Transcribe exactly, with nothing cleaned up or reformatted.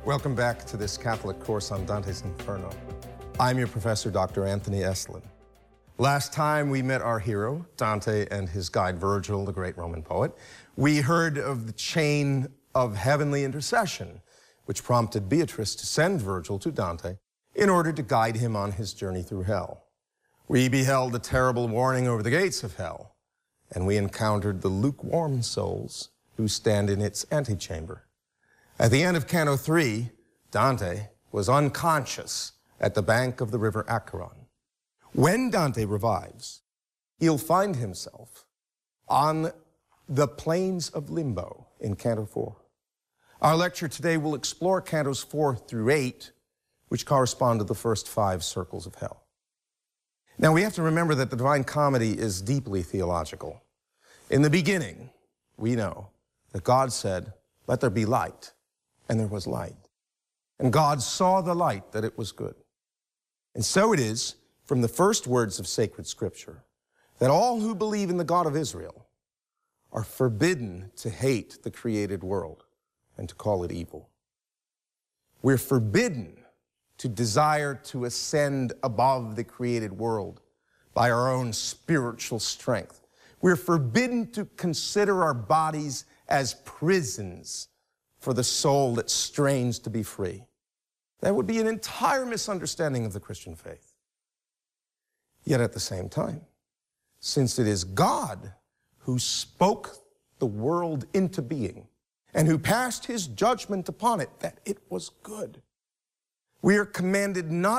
Welcome back to this Catholic course on Dante's Inferno. I'm your professor, Doctor Anthony Estlin. Last time we met our hero, Dante, and his guide Virgil, the great Roman poet. We heard of the chain of heavenly intercession, which prompted Beatrice to send Virgil to Dante in order to guide him on his journey through hell. We beheld the terrible warning over the gates of hell, and we encountered the lukewarm souls who stand in its antechamber. At the end of Canto three, Dante was unconscious at the bank of the river Acheron. When Dante revives, he'll find himself on the plains of Limbo in Canto four. Our lecture today will explore Cantos four through eight, which correspond to the first five circles of hell. Now, we have to remember that the Divine Comedy is deeply theological. In the beginning, we know that God said, "Let there be light," and there was light. And God saw the light, that it was good. And so it is, from the first words of sacred Scripture, that all who believe in the God of Israel are forbidden to hate the created world and to call it evil. We're forbidden to desire to ascend above the created world by our own spiritual strength. We're forbidden to consider our bodies as prisons for the soul that strains to be free. That would be an entire misunderstanding of the Christian faith. Yet at the same time, since it is God who spoke the world into being and who passed his judgment upon it, that it was good, we are commanded not